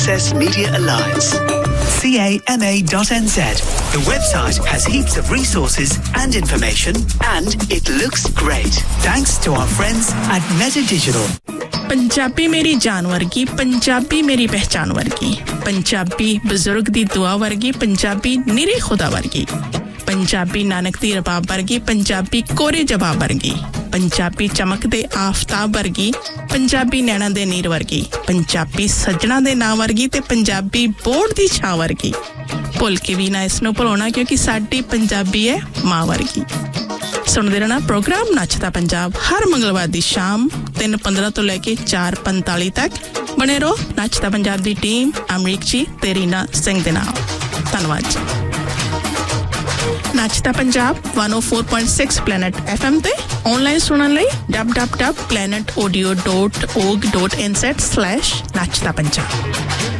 Access Media Alliance. CAMA.NZ. The website has heaps of resources and information, and it looks great. Thanks to our friends at Meta Digital. Punjabi मेरी जान वर्गी, पंजाबी मेरी पहचान वर्गी, पंजाबी बुजुर्ग दी दुआ वर्गी, पंजाबी निरे खुदा वर्गी, पंजाबी नानक दी रबाब वर्गी, पंजाबी कोरे जवाब वर्गी, पंजाबी चमक दे आफताब वर्गी, पंजाबी नैना दे नीर वर्गी, पंजाबी सजना दे नाम वर्गी ते पंजाबी बोर्ड दी छां वर्गी। भुल के भी ना इसनों भुलाउणा क्योंकि साडी पंजाबी है मां वर्गी। सुनदे रहना प्रोग्राम नचदा पंजाब हर मंगलवार दी शाम 3:15 तो लेके 4:45 तक। बने रहो नचदा पंजाब दी टीम अमरीक जी ते रीना सिंह दे नाल। धन्नवाद जी। नचदा पंजाब 104.6 प्लैनेट FM ते ऑनलाइन सुनन लई www.planetaudio.org.nz/nachdapunjab